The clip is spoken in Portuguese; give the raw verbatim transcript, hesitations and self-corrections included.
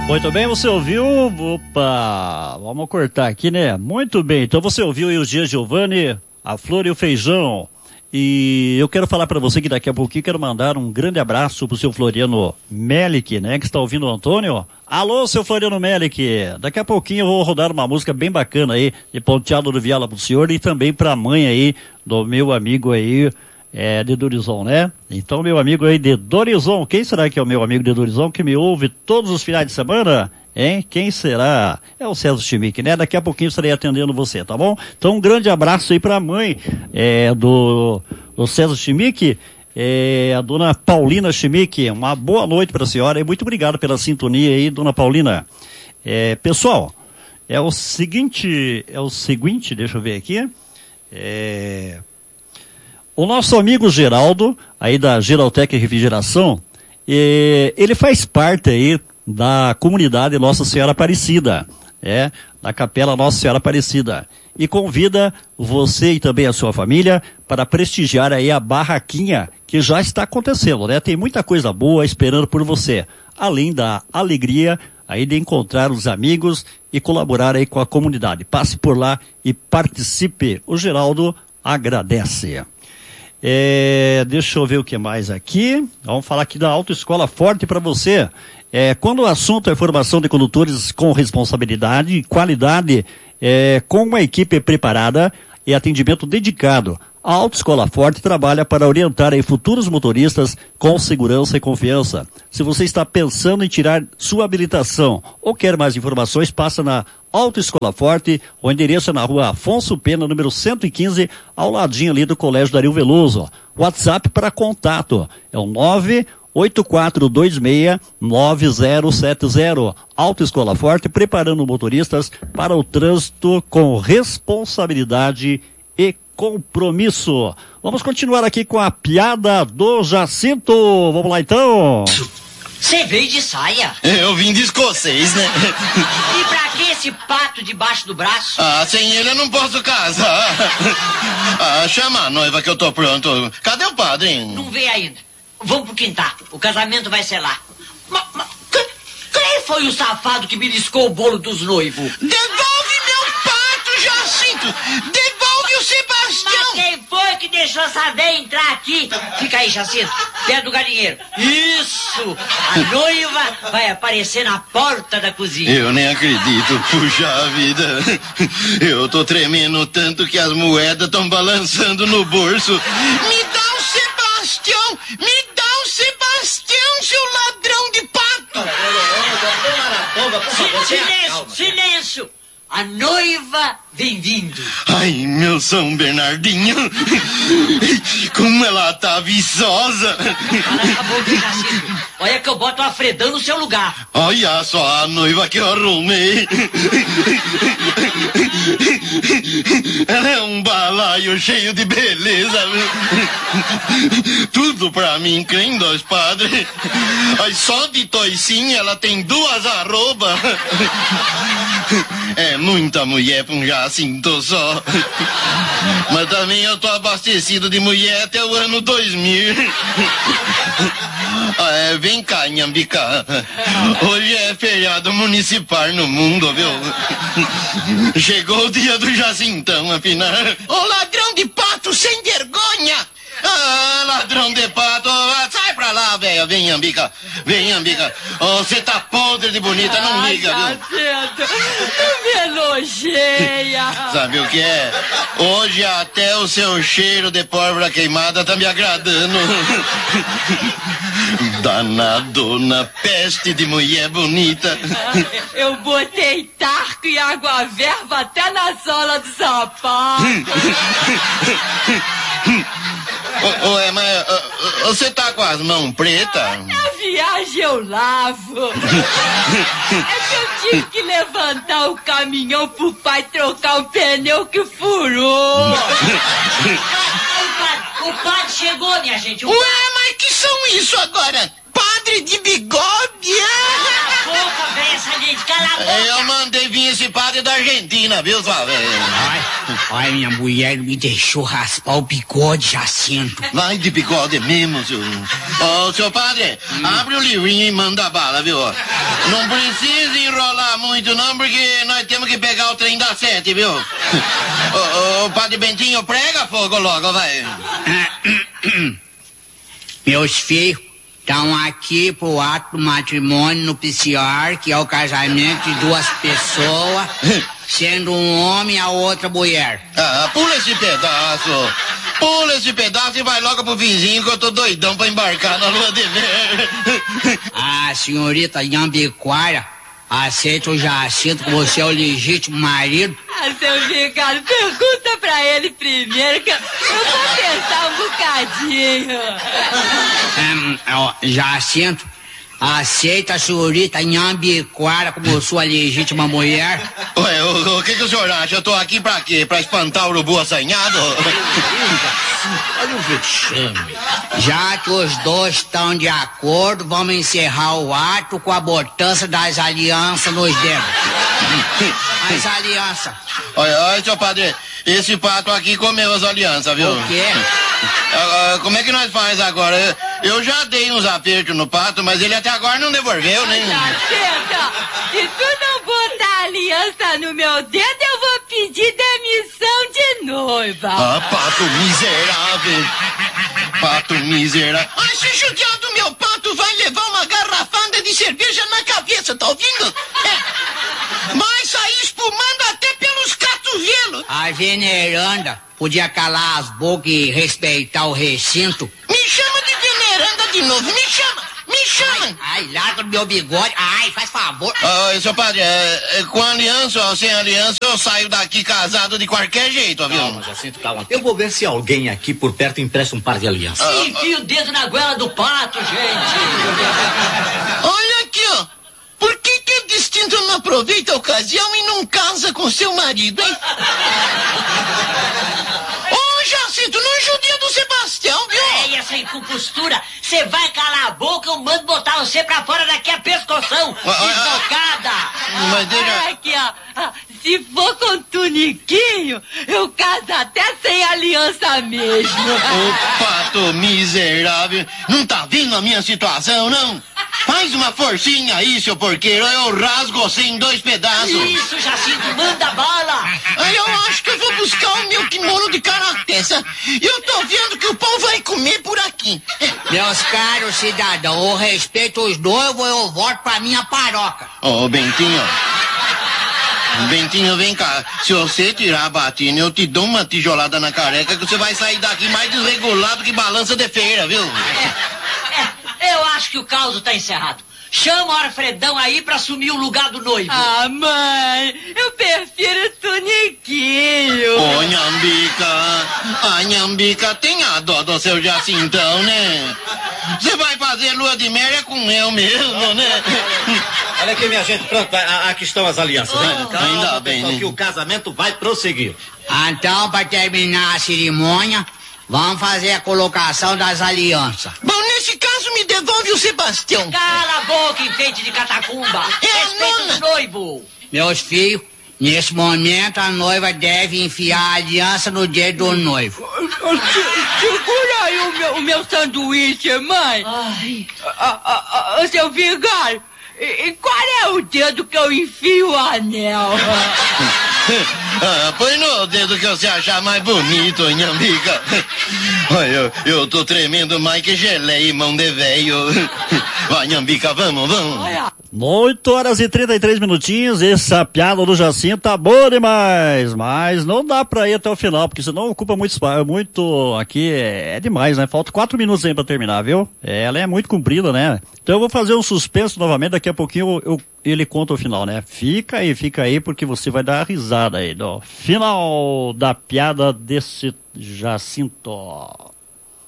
Muito bem, você ouviu? Opa, vamos cortar aqui, né? Muito bem, então você ouviu aí o Gia Giovanni, a Flor e o Feijão. E eu quero falar para você que daqui a pouquinho quero mandar um grande abraço pro seu Floriano Melick, né? Que está ouvindo o Antônio. Alô, seu Floriano Melick. Daqui a pouquinho eu vou rodar uma música bem bacana aí, de Ponteado do Viala pro senhor e também pra mãe aí, do meu amigo aí, é, de Dorizon, né? Então, meu amigo aí de Dorizon, quem será que é o meu amigo de Dorizon que me ouve todos os finais de semana? Hein? Quem será? É o César Chimique, né? Daqui a pouquinho estarei atendendo você, tá bom? Então, um grande abraço aí pra mãe, é, do, do César Chimique, é, a dona Paulina Chimique. Uma boa noite pra senhora e muito obrigado pela sintonia aí, dona Paulina. É, pessoal, é o seguinte, é o seguinte, deixa eu ver aqui, é... O nosso amigo Geraldo, aí da Geraltec Refrigeração, eh, ele faz parte aí da comunidade Nossa Senhora Aparecida, é, da Capela Nossa Senhora Aparecida. E convida você e também a sua família para prestigiar aí a barraquinha que já está acontecendo, né? Tem muita coisa boa esperando por você, além da alegria aí de encontrar os amigos e colaborar aí com a comunidade. Passe por lá e participe. O Geraldo agradece. É, deixa eu ver o que mais aqui. Vamos falar aqui da Autoescola Forte para você. É, quando o assunto é formação de condutores com responsabilidade e qualidade, é, com uma equipe preparada e atendimento dedicado, a Autoescola Forte trabalha para orientar aí futuros motoristas com segurança e confiança. Se você está pensando em tirar sua habilitação ou quer mais informações, passa na Autoescola Forte, o endereço é na rua Afonso Pena, número cento e quinze, ao ladinho ali do Colégio Dario Veloso. WhatsApp para contato é o nove oito quatro dois seis nove zero sete zero. Autoescola Forte, preparando motoristas para o trânsito com responsabilidade e compromisso. Vamos continuar aqui com a piada do Jacinto. Vamos lá então. Você veio de saia? Eu vim de escocês, né? E pra que esse pato debaixo do braço? Ah, sem ele eu não posso casar. Ah, chama a noiva que eu tô pronto. Cadê o padre? Não veio ainda. Vamos pro quintal. O casamento vai ser lá. Mas, mas quem foi o safado que beliscou o bolo dos noivos? Devolve meu pato, Jacinto! Devolve o Sebastião! Mas quem foi que deixou essa véia entrar aqui? Fica aí, Jacinto, perto do galinheiro. Isso! A noiva vai aparecer na porta da cozinha. Eu nem acredito, puxa vida. Eu tô tremendo tanto que as moedas estão balançando no bolso. Me dá o Sebastião! Me dá o Sebastião, seu ladrão de pato! Silêncio, silêncio! A noiva vem vindo. Ai, meu São Bernardinho. Como ela tá viçosa. Cala essa boca, Jacinto. Olha que eu boto a Fredão no seu lugar. Olha só a noiva que eu arrumei. Ela é um balaio cheio de beleza. Tudo pra mim, crendo aos padres. Aí só de toicinha ela tem duas arrobas. É muita mulher pra um Jacinto só. Mas também eu tô abastecido de mulher até o ano dois mil. Ah, é, vem cá, Inhambica. Hoje é feriado municipal no mundo, viu? Chegou o dia do Jacintão, afinal. Ô ladrão de pato sem vergonha! Ah, ladrão de pato, ah, sai pra lá, velho. Vem, Inhambica. Vem, Inhambica. Você oh, tá podre de bonita, não liga, viu? Jacinto, me elogeia. Sabe o que é? Hoje até o seu cheiro de pólvora queimada tá me agradando. Danadona, peste de mulher bonita. Eu botei tarco e água verba até na sola do sapato. Ué, mas uh, você tá com as mãos pretas? Na viagem eu lavo. É que eu tive que levantar o caminhão pro pai trocar o pneu que furou. O padre chegou, minha gente. Ué, mas que são isso agora? Padre de bigode? Cala a boca, velho, essa gente, cala a boca. Eu mandei vir esse padre da Argentina, viu, sua velha? Ai, ai, minha mulher me deixou raspar o bigode, Jacinto. Vai de bigode mesmo, senhor. Ô, oh, seu padre, hum. abre o livrinho e manda bala, viu? Não precisa enrolar muito, não, porque nós temos que pegar o trem da sete, viu? Ô, oh, oh, padre Bentinho, prega fogo logo, vai. Meus filhos estão aqui pro ato do matrimônio nupcial, que é o casamento de duas pessoas, sendo um homem e a outra mulher. Ah, pula esse pedaço. Pula esse pedaço e vai logo pro vizinho que eu tô doidão pra embarcar na lua de mel. A senhorita Iambiquara aceita o Jacinto que você é o legítimo marido? Ah, seu Ricardo, pergunta pra ele primeiro que eu vou pensar um bocadinho. Hum, ó, Jacinto, aceita a senhorita Iambiquara como sua legítima mulher? Ué, o, o que, que o senhor acha? Eu tô aqui pra quê? Pra espantar o urubu assanhado? Olha o vexame. Já que os dois estão de acordo, vamos encerrar o ato com a botança das alianças nos dedos. As alianças. Olha, olha, seu padre, esse pato aqui comeu as alianças, viu? O quê? Uh, como é que nós faz agora? Eu já dei uns apertos no pato, mas ele até agora não devolveu, né? Jacinto, se tu não botar aliança no meu dedo, eu vou pedir demissão de noiva. Ah, pato miserável. Pato miserável. Ai, se judiado meu pato vai levar uma garrafada de cerveja na cabeça, tá ouvindo? É. Vai sair espumando até pelos cotovelos. A veneranda podia calar as bocas e respeitar o recinto. Me chama de veneranda de novo, me chama, me chama. Ai, ai, larga do meu bigode, ai, faz favor. Oi, seu padre, é, é, com aliança ou sem aliança, eu saio daqui casado de qualquer jeito, viu? Calma, Jacinto, calma. Eu vou ver se alguém aqui por perto empresta um par de alianças. Ah, enfia o dedo na goela do pato, gente. Olha aqui, ó. Por que que o distinto não aproveita a ocasião e não casa com seu marido, hein? Ô, Jacinto, não judia do Sebastião, viu? É, essa incompostura. Você vai calar a boca, eu mando botar você pra fora daqui a pescoção. Desbocada. Mas deixa... Aqui, ó. Se for com tuniquinho, eu caso até sem aliança mesmo. Ô, pato miserável. Não tá vendo a minha situação, não? Faz uma forcinha aí, seu porqueiro. Eu rasgo você em dois pedaços. Isso, Jacinto, manda bala. Aí eu acho que eu vou buscar o meu kimono de karatê. Eu tô vendo que o pão vai comer por aqui. Meus caros cidadãos, eu respeito os noivos, eu voto pra minha paróquia. Ô, oh, Bentinho. Bentinho, vem cá. Se você tirar a batina, eu te dou uma tijolada na careca que você vai sair daqui mais desregulado que balança de feira, viu? É, é, eu acho que o caos tá encerrado. Chama o Alfredão aí pra assumir o lugar do noivo. Ah, mãe, eu prefiro tuniquinho. Ô, Nhambica, a Nhambica tem a dó do seu Jacintão, né? Você vai fazer lua de mel é com eu mesmo, né? Olha aqui, minha gente, pronto, aqui estão as alianças, oh, né? Calma, ainda bem, pessoal, né? Que o casamento vai prosseguir. Então, pra terminar a cerimônia, vamos fazer a colocação das alianças. Bom, nesse caso, me devolve o Sebastião. Cala a boca, enfeite de catacumba. É a Respeita nona. o noivo. Meus filhos, nesse momento a noiva deve enfiar a aliança no dedo do noivo. Segura aí o meu, o meu sanduíche, mãe. Ai. Ah, ah, ah, seu vigário, e, e qual é o dedo que eu enfio o anel? Ah, põe no dedo que você achar mais bonito, minha amiga. Olha, eu, eu tô tremendo mais que geleia, mão de velho. Vai, Nhambica, vamos, vamos. Olha. oito horas e trinta e três minutinhos, essa piada do Jacinto tá boa demais, mas não dá pra ir até o final, porque senão ocupa muito espaço, muito, aqui é, é demais, né? Falta quatro minutos aí pra terminar, viu? É, ela é muito comprida, né? Então eu vou fazer um suspenso novamente, daqui a pouquinho eu, eu, ele conta o final, né? Fica aí, fica aí, porque você vai dar a risada aí, no final da piada desse Jacinto.